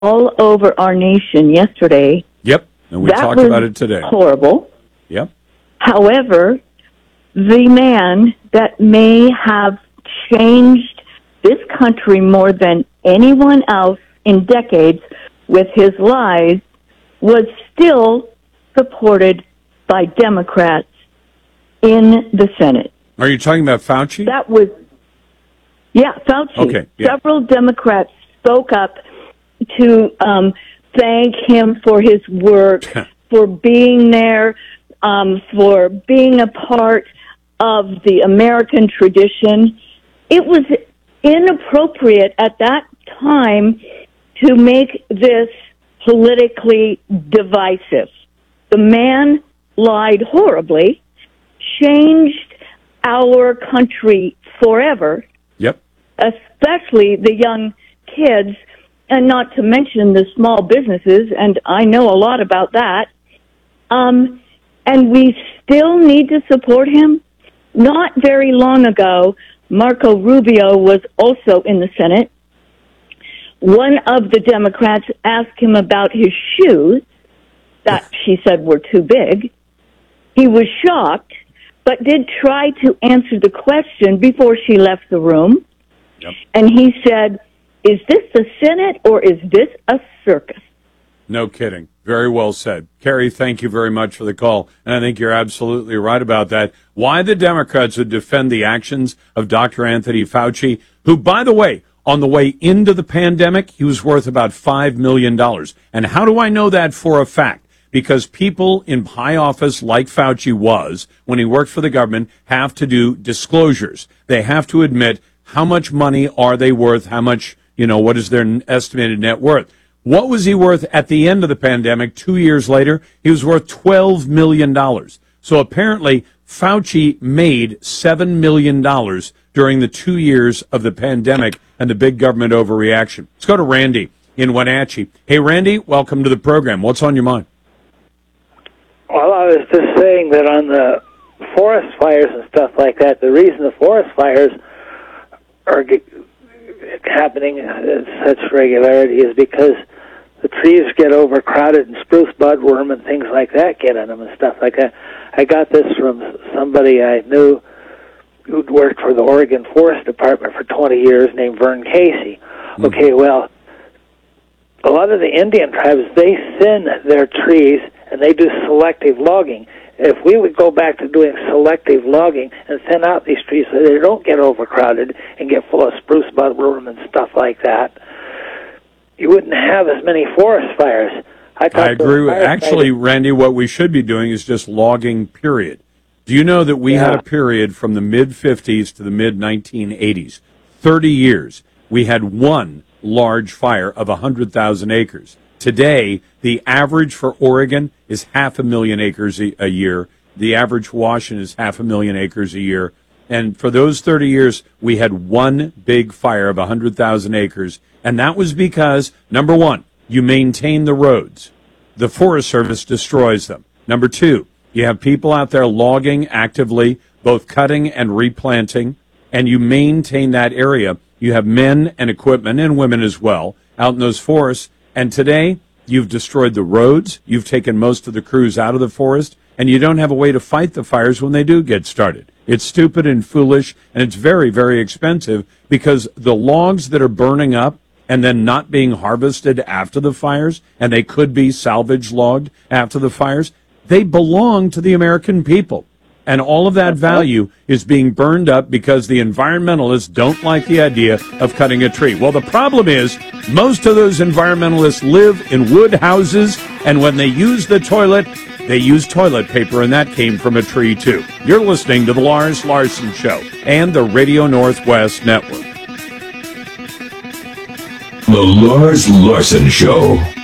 all over our nation yesterday. Yep, and we That talked was about it today. Horrible. Yep. However, the man that may have changed this country more than anyone else in decades with his lies was still supported by Democrats in the Senate. Are you talking about Fauci? That was, Fauci. Okay, yeah. Several Democrats spoke up to thank him for his work, for being there, for being a part of the American tradition. It was inappropriate at that time to make this politically divisive. The man lied horribly, changed our country forever, Yep. especially the young kids, and not to mention the small businesses, and I know a lot about that. And we still need to support him. Not very long ago, Marco Rubio was also in the Senate. One of the Democrats asked him about his shoes that she said were too big. He was shocked, but did try to answer the question before she left the room. Yep. And he said, "Is this the Senate or is this a circus?" No kidding. Very well said. Carrie, thank you very much for the call. And I think you're absolutely right about that. Why the Democrats would defend the actions of Dr. Anthony Fauci, who, by the way, on the way into the pandemic, he was worth about $5 million. And how do I know that for a fact? Because people in high office like Fauci was, when he worked for the government, have to do disclosures. They have to admit how much money are they worth, how much, what is their estimated net worth. What was he worth at the end of the pandemic 2 years later? He was worth $12 million. So apparently Fauci made $7 million during the 2 years of the pandemic and the big government overreaction. Let's go to Randy in Wenatchee. Hey, Randy, welcome to the program. What's on your mind? Well, I was just saying that on the forest fires and stuff like that, the reason the forest fires are happening at such regularity is because the trees get overcrowded and spruce budworm and things like that get in them and stuff like that. I got this from somebody I knew who'd worked for the Oregon Forest Department for 20 years named Vern Casey. Mm-hmm. Okay, well, a lot of the Indian tribes, they thin their trees and they do selective logging. If we would go back to doing selective logging and thin out these trees so they don't get overcrowded and get full of spruce budworm and stuff like that, you wouldn't have as many forest fires. I agree. Actually, Randy, what we should be doing is just logging, period. Do you know that we had a period from the mid-50s to the mid-1980s, 30 years, we had one large fire of 100,000 acres. Today, the average for Oregon is 500,000 acres a year. The average for Washington is 500,000 acres a year. And for those 30 years, we had one big fire of 100,000 acres. And that was because, number one, you maintain the roads. The Forest Service destroys them. Number two, you have people out there logging actively, both cutting and replanting, and you maintain that area. You have men and equipment, and women as well, out in those forests. And today, you've destroyed the roads, you've taken most of the crews out of the forest, and you don't have a way to fight the fires when they do get started. It's stupid and foolish, and it's very, very expensive because the logs that are burning up and then not being harvested after the fires, and they could be salvage logged after the fires, they belong to the American people. And all of that value is being burned up because the environmentalists don't like the idea of cutting a tree. Well, the problem is most of those environmentalists live in wood houses, and when they use the toilet, they use toilet paper, and that came from a tree, too. You're listening to The Lars Larson Show and the Radio Northwest Network. The Lars Larson Show.